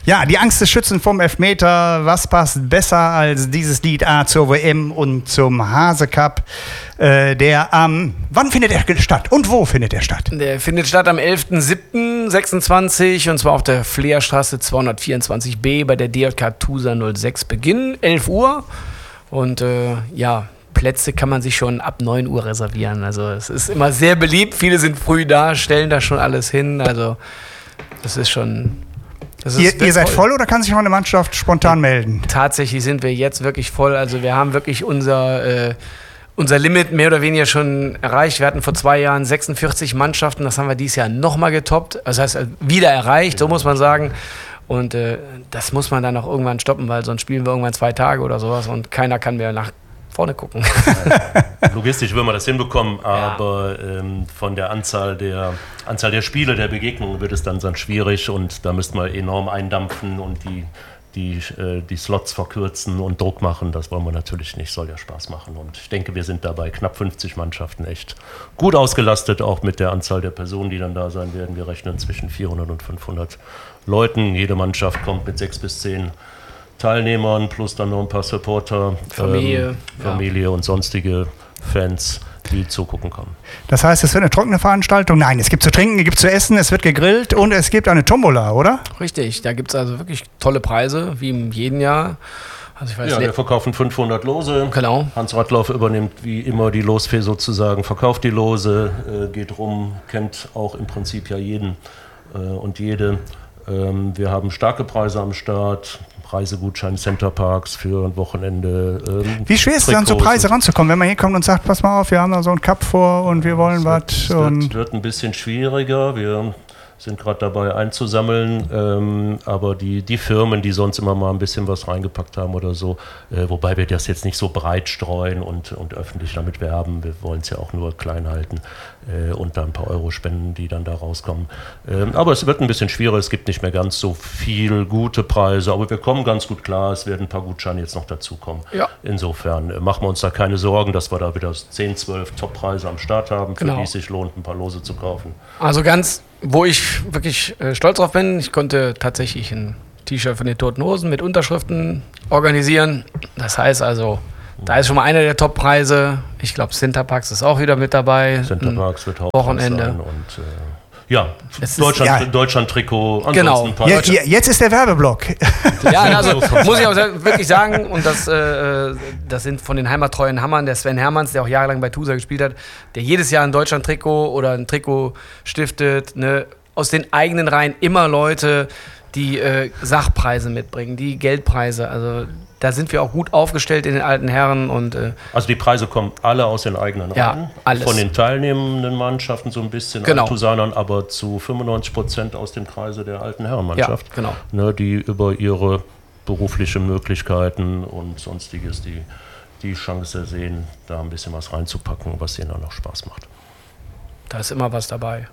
Ja, die Angst des Schützen vom Elfmeter. Was passt besser als dieses Lied zur WM und zum Hase-Cup? Wann findet er statt und wo findet er statt? Der findet statt am 11.07.26 und zwar auf der Fleerstraße 224b bei der DJK Tusa 06. Beginn 11 Uhr. Und Plätze kann man sich schon ab 9 Uhr reservieren. Also es ist immer sehr beliebt. Viele sind früh da, stellen da schon alles hin. Also das ist schon... Ihr seid voll oder kann sich noch eine Mannschaft spontan melden? Tatsächlich sind wir jetzt wirklich voll. Also wir haben wirklich unser Limit mehr oder weniger schon erreicht. Wir hatten vor 2 Jahren 46 Mannschaften. Das haben wir dieses Jahr nochmal getoppt. Das heißt, wieder erreicht, so muss man sagen. Und das muss man dann auch irgendwann stoppen, weil sonst spielen wir irgendwann 2 Tage oder sowas und keiner kann mehr nach vorne gucken. Logistisch würden wir das hinbekommen, aber von der Anzahl der Spiele, der Begegnungen wird es dann schwierig und da müssten wir enorm eindampfen und die Slots verkürzen und Druck machen. Das wollen wir natürlich nicht, soll ja Spaß machen. Und ich denke, wir sind dabei knapp 50 Mannschaften echt gut ausgelastet, auch mit der Anzahl der Personen, die dann da sein werden. Wir rechnen zwischen 400 und 500 Leuten. Jede Mannschaft kommt mit 6 bis 10 Teilnehmern plus dann noch ein paar Supporter, Familie und sonstige Fans, die zugucken können. Das heißt, es wird eine trockene Veranstaltung? Nein, es gibt zu trinken, es gibt zu essen, es wird gegrillt und es gibt eine Tombola, oder? Richtig, da gibt es also wirklich tolle Preise, wie in jedem Jahr. Also wir verkaufen 500 Lose. Genau. Hans Radloff übernimmt wie immer die Losfee sozusagen, verkauft die Lose, geht rum, kennt auch im Prinzip ja jeden und jede. Wir haben starke Preise am Start, Reisegutschein, Centerparks für ein Wochenende. Wie schwer ist es dann, so Preise ranzukommen, wenn man hier kommt und sagt, pass mal auf, wir haben da so einen Cup vor und wir wollen was? Es wird ein bisschen schwieriger. Wir sind gerade dabei einzusammeln, aber die Firmen, die sonst immer mal ein bisschen was reingepackt haben oder so, wobei wir das jetzt nicht so breit streuen und öffentlich damit werben, wir wollen es ja auch nur klein halten und da ein paar Euro spenden, die dann da rauskommen. Aber es wird ein bisschen schwieriger, es gibt nicht mehr ganz so viel gute Preise, aber wir kommen ganz gut klar, es werden ein paar Gutscheine jetzt noch dazukommen. Ja. Insofern machen wir uns da keine Sorgen, dass wir da wieder 10, 12 Top-Preise am Start haben, für die es sich lohnt, ein paar Lose zu kaufen. Also wo ich wirklich stolz drauf bin, ich konnte tatsächlich ein T-Shirt von den Toten Hosen mit Unterschriften organisieren. Das heißt also, da ist schon mal einer der Top-Preise. Ich glaube, Centerparks ist auch wieder mit dabei. Centerparks wird Wochenende. Sein und Deutschland-Trikot. Genau. Jetzt ist der Werbeblock. Ja, also muss ich auch wirklich sagen, und das sind von den heimattreuen Hammern, der Sven Hermanns, der auch jahrelang bei Tusa gespielt hat, der jedes Jahr ein Deutschland-Trikot oder ein Trikot stiftet, ne? Aus den eigenen Reihen immer Leute, die Sachpreise mitbringen, die Geldpreise, also da sind wir auch gut aufgestellt in den alten Herren. Und, also die Preise kommen alle aus den eigenen Reihen, alles. Von den teilnehmenden Mannschaften so ein bisschen, genau. Tusanern, aber zu 95% aus dem Kreise der alten Herrenmannschaft, ja, genau. Ne, die über ihre beruflichen Möglichkeiten und sonstiges die Chance sehen, da ein bisschen was reinzupacken, was ihnen dann auch Spaß macht. Da ist immer was dabei.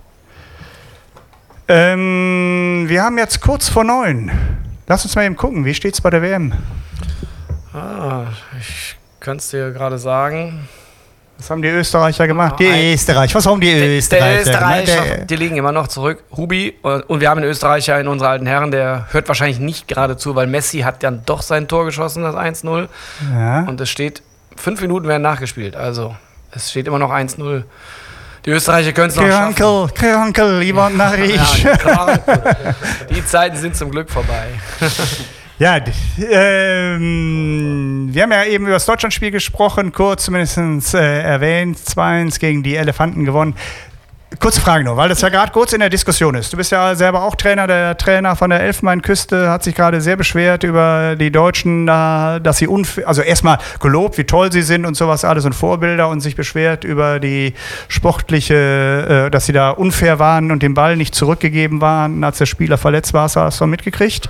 Wir haben jetzt kurz vor 9. Lass uns mal eben gucken, wie steht's bei der WM? Ich kann es dir gerade sagen. Was haben die Österreicher gemacht? Was haben die Österreicher gemacht? Die liegen immer noch zurück. Hubi. Und wir haben einen Österreicher in unserer alten Herren, der hört wahrscheinlich nicht gerade zu, weil Messi hat dann doch sein Tor geschossen, das 1-0. Ja. Und es steht, 5 Minuten werden nachgespielt. Also es steht immer noch 1-0. Die Österreicher können es noch schaffen. Krankel, Ivan Naric. Die Zeiten sind zum Glück vorbei. Ja, wir haben ja eben über das Deutschlandspiel gesprochen, kurz zumindest erwähnt, 2-1 gegen die Elefanten gewonnen. Kurze Frage nur, weil das ja gerade kurz in der Diskussion ist. Du bist ja selber auch Trainer. Der Trainer von der Elfenbeinküste hat sich gerade sehr beschwert über die Deutschen, dass sie also erstmal gelobt, wie toll sie sind und sowas alles und Vorbilder und sich beschwert über die sportliche, dass sie da unfair waren und den Ball nicht zurückgegeben waren, als der Spieler verletzt war. Hast du das mitgekriegt?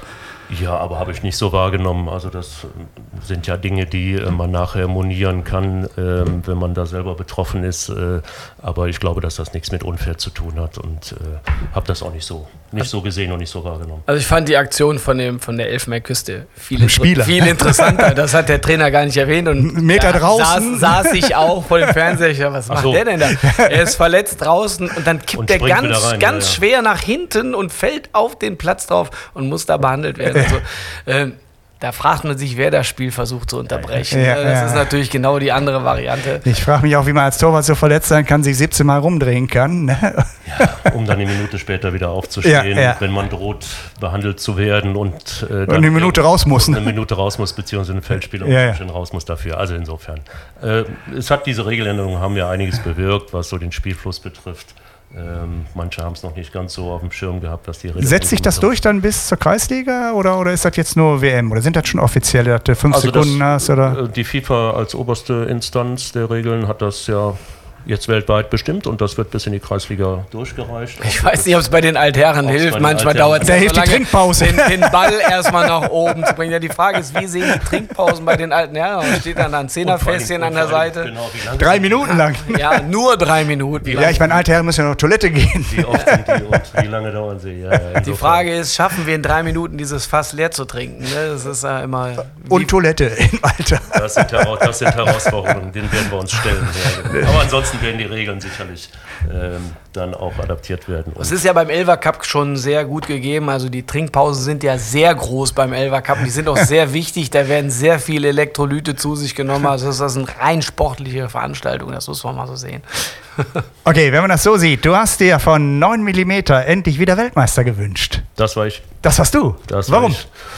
Ja, aber habe ich nicht so wahrgenommen. Also das sind ja Dinge, die man nachher monieren kann, wenn man da selber betroffen ist. Aber ich glaube, dass das nichts mit unfair zu tun hat und habe das auch nicht so gesehen und nicht so wahrgenommen. Also ich fand die Aktion von der Elfmeerküste viel interessanter. Das hat der Trainer gar nicht erwähnt. Und Meter draußen. Saß ich auch vor dem Fernseher. Was macht der denn da? Er ist verletzt draußen und dann kippt er ganz schwer nach hinten und fällt auf den Platz drauf und muss da behandelt werden. Also, da fragt man sich, wer das Spiel versucht zu unterbrechen. Das ist natürlich genau die andere Variante. Ich frage mich auch, wie man als Torwart so verletzt sein kann, sich 17 Mal rumdrehen kann. Ja, um dann eine Minute später wieder aufzustehen, wenn man droht, behandelt zu werden und dann eine Minute raus muss. Eine Minute raus muss, beziehungsweise ein Feldspieler schon raus muss dafür. Also insofern. Es hat diese Regeländerungen, haben ja einiges bewirkt, was so den Spielfluss betrifft. Manche haben es noch nicht ganz so auf dem Schirm gehabt, dass die Regeln. Setzt sich das durch dann bis zur Kreisliga oder ist das jetzt nur WM? Oder sind das schon offiziell, dass du 5 Sekunden hast? Oder? Die FIFA als oberste Instanz der Regeln hat das ja jetzt weltweit bestimmt und das wird bis in die Kreisliga durchgereicht. Ich weiß nicht, ob es bei den Altherren hilft. Manchmal dauert es ja so lange, die Trinkpause. Den Ball erstmal nach oben zu bringen. Ja, die Frage ist, wie sehen die Trinkpausen bei den alten Herren? Da steht dann ein Zehnerfässchen an der Seite. Genau, 3 Minuten lang. Ja, nur 3 Minuten. Ja, ich meine, alte Herren müssen ja noch Toilette gehen. Wie oft sind die und wie lange dauern sie? Ja, die Frage ist, schaffen wir in 3 Minuten dieses Fass leer zu trinken? Ne? Das ist ja immer... Und Toilette im Alter. Das sind Herausforderungen, denen werden wir uns stellen. Ja. Aber ansonsten werden die Regeln sicherlich dann auch adaptiert werden. Es ist ja beim Elfer Cup schon sehr gut gegeben. Also die Trinkpausen sind ja sehr groß beim Elfer Cup. Die sind auch sehr wichtig. Da werden sehr viele Elektrolyte zu sich genommen. Also das ist eine rein sportliche Veranstaltung. Das muss man mal so sehen. Okay, wenn man das so sieht, du hast dir von 9 mm endlich wieder Weltmeister gewünscht. Das war ich. Das warst du? Warum?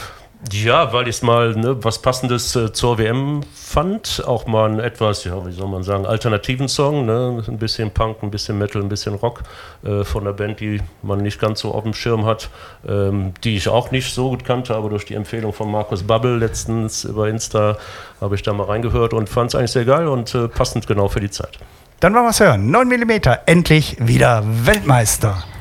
Ja, weil ich mal was Passendes zur WM fand. Auch mal einen etwas, wie soll man sagen, alternativen Song. Ne? Ein bisschen Punk, ein bisschen Metal, ein bisschen Rock von einer Band, die man nicht ganz so auf dem Schirm hat. Die ich auch nicht so gut kannte, aber durch die Empfehlung von Markus Babbel letztens über Insta habe ich da mal reingehört und fand es eigentlich sehr geil und passend genau für die Zeit. Dann wollen wir es hören. 9 mm, endlich wieder Weltmeister.